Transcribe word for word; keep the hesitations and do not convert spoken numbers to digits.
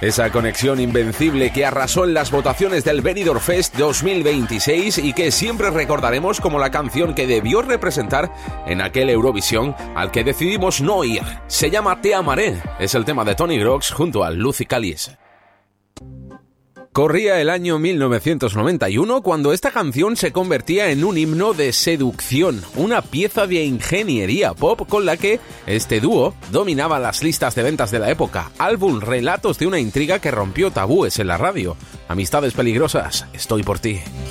Esa conexión invencible que arrasó en las votaciones del Benidorm Fest dos mil veintiséis y que siempre recordaremos como la canción que debió representar en aquel Eurovisión al que decidimos no ir. Se llama Te amaré, es el tema de Tony Grox junto a Lucy Callis. Corría el año mil novecientos noventa y uno cuando esta canción se convertía en un himno de seducción, una pieza de ingeniería pop con la que este dúo dominaba las listas de ventas de la época. Álbum Relatos de una intriga que rompió tabúes en la radio. Amistades peligrosas, estoy por ti.